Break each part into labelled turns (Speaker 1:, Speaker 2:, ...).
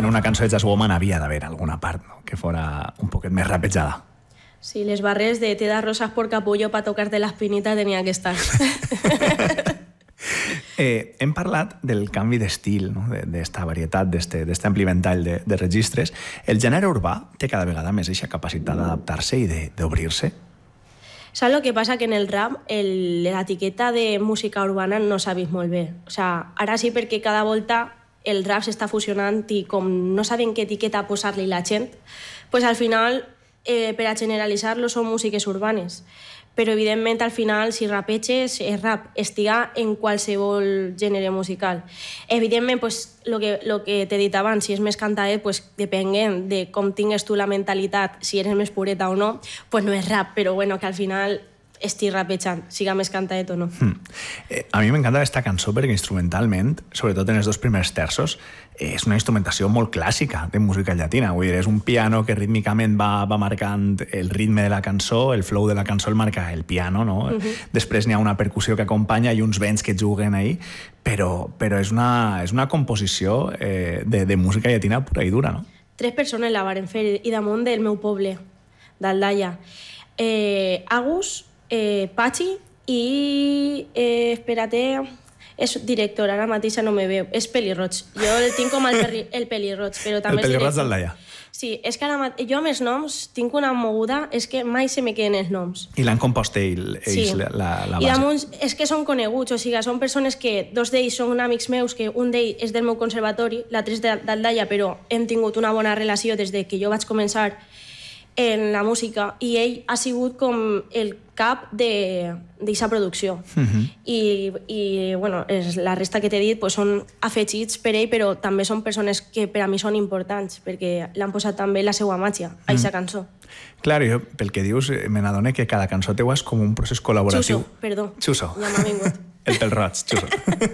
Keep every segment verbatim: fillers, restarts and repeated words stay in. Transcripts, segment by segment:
Speaker 1: en una cançó de Jazz Woman havia d'haver alguna part, no?, que fora un poquet més rapejada.
Speaker 2: Sí, les barres de te da rosas por capullo para tocarte la espinita tenía que estar.
Speaker 1: eh, hem parlat del canvi d'estil, no?, d'esta varietat, d'este ampli ventall de, de registres. El gènere urbà té cada vegada més aquesta capacitat d'adaptar-se i d'obrir-se?
Speaker 2: ¿Sabes lo que pasa? Que en el rap el, la etiqueta de música urbana no sabéis molt bé. O sea, ara sí, perquè cada volta el rap s'està fusionant i com no saben què etiqueta posar-li la gent, pues al final, eh, per a generalitzar-lo, són músiques urbanes. Però, evidentment, al final, si rapeges, és rap, estiga en qualsevol gènere musical. Evidentment, pues, lo que, lo que t'he dit abans, si és més cantadet, pues, depenent de com tingues tu la mentalitat, si eres més pureta o no, pues no és rap, però bueno, que al final estic rapejant, siga més cantadet o no.
Speaker 1: Mm. Eh, a mi m'encanta aquesta cançó perquè instrumentalment, sobretot en els dos primers terços, eh, és una instrumentació molt clàssica de música llatina. Vull dir, és un piano que rítmicament va, va marcant el ritme de la cançó, el flow de la cançó el marca el piano, no? Uh-huh. Després n'hi ha una percussió que acompanya i uns vents que juguen ahí, però, però és, una, és una composició eh, de, de música llatina pura i dura, no?
Speaker 2: Tres persones la varen fer i damunt del meu poble, d'Aldaia. Eh, Agus, Eh, Pachi i eh, espérate, és director, ara mateix no me veu, és pelirroig. Jo el tinc com el, perri, el pelirroig, però també
Speaker 1: el pelirroig
Speaker 2: és
Speaker 1: d'Aldaia.
Speaker 2: Sí, és que ara jo amb els noms tinc una moguda, és que mai se me queden els noms.
Speaker 1: I l'han compost ell, ells, sí. la, la base.
Speaker 2: I damunt és que són coneguts, o sigui, són persones que dos d'ells són amics meus, que un d'ells és del meu conservatori, l'altre és d'Aldaia, però hem tingut una bona relació des de que jo vaig començar en la música i ell ha sigut com el cap d'aquesta producció. Uh-huh. I, i bueno, és, la resta que t'he dit pues, són afegits per ell, però també són persones que per a mi són importants, perquè l'han posat també la seva màgia a aquesta uh-huh. cançó.
Speaker 1: Clar, jo, pel que dius, me n'adone que cada cançó teva és com un procés col·laboratiu.
Speaker 2: Xuso, perdó.
Speaker 1: Xuso.
Speaker 2: Ja m'ha vingut.
Speaker 1: El pèl roig, Xuso.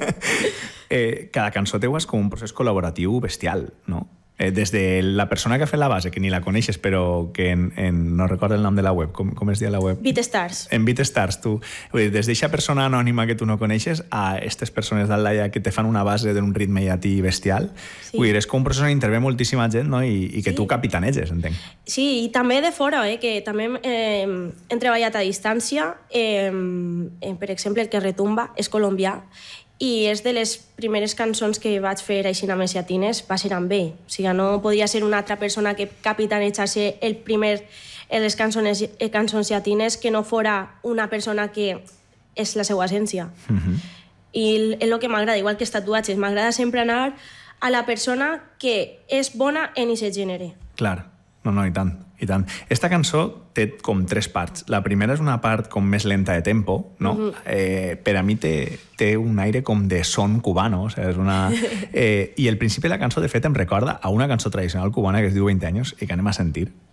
Speaker 1: eh, cada cançó teva és com un procés col·laboratiu bestial, no? Eh, des de la persona que ha fet la base, que ni la coneixes, però que en, en, no recordo el nom de la web, com, com es deia la web?
Speaker 2: BeatStars.
Speaker 1: En BeatStars, tu. Vull dir, des d'eixa persona anònima que tu no coneixes a aquestes persones d'Aldaia que te fan una base d'un ritme llatí bestial. Sí. Vull dir, és com un procés on intervé moltíssima gent, no? I, i que sí. tu capitaneges, entenc.
Speaker 2: Sí, i també de fora, eh? Que també eh, hem treballat a distància. Eh, eh, per exemple, el que retumba és colombià, i és de les primeres cançons que vaig fer així amb els llatines, va ser amb ell. O sigui, no podia ser una altra persona que capitanejase el primer, les cançons, cançons llatines que no fora una persona que és la seva essència. Uh-huh. I és el que m'agrada, igual que els tatuatges, m'agrada sempre anar a la persona que és bona en aquest gènere.
Speaker 1: Clar, no, no, i tant. I tant. Esta cançó té com tres parts. La primera és una part com més lenta de tempo, no? Uh-huh. eh, per a mi té, té un aire com de son cubano, o sigui, és una... Eh, i el principi de la cançó, de fet, em recorda a una cançó tradicional cubana que es diu veinte años i que anem a sentir.